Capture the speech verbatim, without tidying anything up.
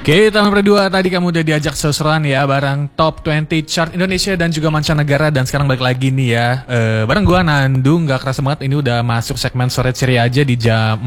Oke, tahun berdua tadi kamu udah diajak seru-seruan ya bareng Top dua puluh Chart Indonesia dan juga mancanegara, dan sekarang balik lagi nih ya. Eh, bareng gua Nandung, gak kerasa banget ini udah masuk segmen sore ceria aja di jam